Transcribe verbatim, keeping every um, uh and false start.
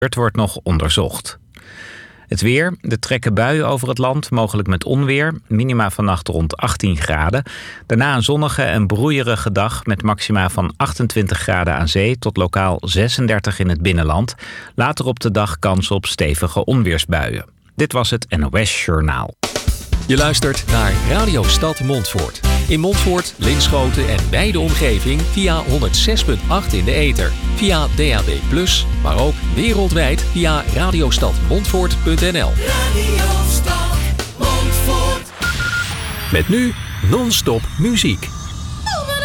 Het wordt nog onderzocht. Het weer. Er trekken buien over het land, mogelijk met onweer. Minima vannacht rond achttien graden. Daarna een zonnige en broeierige dag met maxima van achtentwintig graden aan zee tot lokaal zesendertig in het binnenland. Later op de dag kans op stevige onweersbuien. Dit was het N O S Journaal. Je luistert naar Radio Stad Montfoort. In Montfoort, Linschoten en wijde omgeving via honderd zes komma acht in de ether. Via D A B plus, maar ook wereldwijd via radiostadmontfoort punt n l. Radio Stad Montfoort. Met nu non-stop muziek.